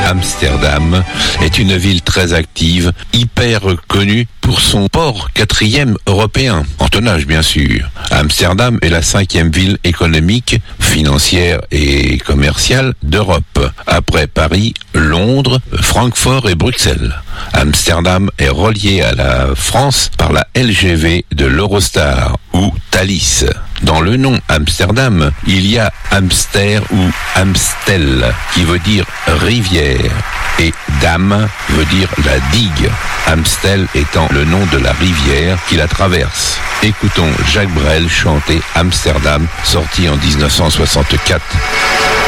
Amsterdam est une ville très active, hyper connue pour son port 4e européen, en tonnage bien sûr. Amsterdam est la 5e ville économique, financière et commerciale d'Europe, après Paris, Londres, Francfort et Bruxelles. Amsterdam est relié à la France par la LGV de l'Eurostar ou Thalys. Dans le nom Amsterdam, il y a Amster ou Amstel, qui veut dire rivière, et Dam veut dire la digue, Amstel étant le nom de la rivière qui la traverse. Écoutons Jacques Brel chanter Amsterdam, sorti en 1964.